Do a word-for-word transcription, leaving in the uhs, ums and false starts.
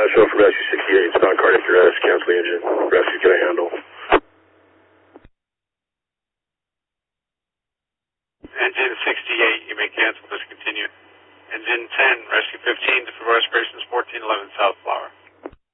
show for Rescue sixty-eight, it's not cardiac arrest, cancel the engine. Rescue, can I handle? Engine sixty-eight, you may cancel, discontinue. Engine ten, Rescue fifteen, defer respirations fourteen eleven South Flower.